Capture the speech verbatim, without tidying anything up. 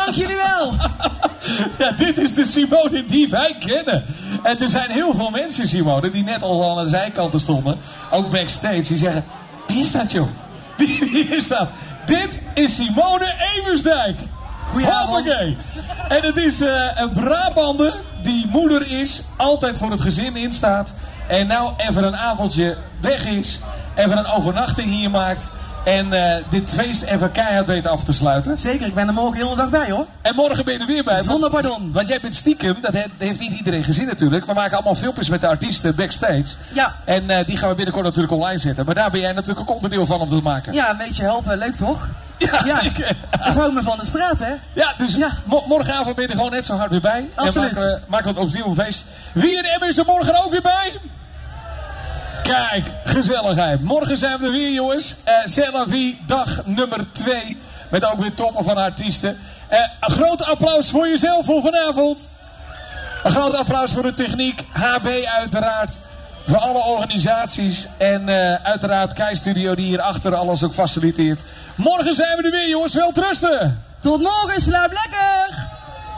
Dank jullie wel. Ja, dit is de Simone die wij kennen. En er zijn heel veel mensen, Simone, die net al aan de zijkanten stonden. Ook backstage. Die zeggen, wie is dat, joh? Wie, wie is dat? Dit is Simone Eversdijk. Goedenavond. Hoppakee. En het is uh, een Brabander die moeder is, altijd voor het gezin instaat. En nou even een avondje weg is. Even een overnachting hier maakt. En uh, dit feest even keihard weet af te sluiten. Zeker, ik ben er morgen heel de dag bij hoor. En morgen ben je er weer bij. Zonder pardon. Want jij bent stiekem, dat heeft, heeft niet iedereen gezien natuurlijk. We maken allemaal filmpjes met de artiesten backstage. Ja. En uh, die gaan we binnenkort natuurlijk online zetten. Maar daar ben jij natuurlijk ook onderdeel van om te maken. Ja, een beetje helpen, leuk toch? Ja, ja. zeker. Dat hou me van de straat hè. Ja, dus ja. Mo morgenavond ben je er gewoon net zo hard weer bij. Absoluut. En maken we, maken we het opnieuw een feest. Wie en Emma is er morgen ook weer bij? Kijk, gezelligheid. Morgen zijn we er weer, jongens. Uh, C'est la vie, dag nummer twee. Met ook weer toppen van artiesten. Uh, een groot applaus voor jezelf voor vanavond. Een groot applaus voor de techniek. H B uiteraard. Voor alle organisaties. En uh, uiteraard Kai Studio die hier achter alles ook faciliteert. Morgen zijn we er weer, jongens. Wel trusten. Tot morgen, slaap lekker.